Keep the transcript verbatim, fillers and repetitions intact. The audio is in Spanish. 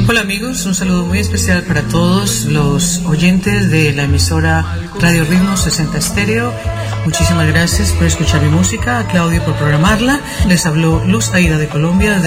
Hola amigos, un saludo muy especial para todos los oyentes de la emisora Radio Ritmo sesenta Estéreo. Muchísimas gracias por escuchar mi música, a Claudio por programarla. Les habló Luz Aida de Colombia.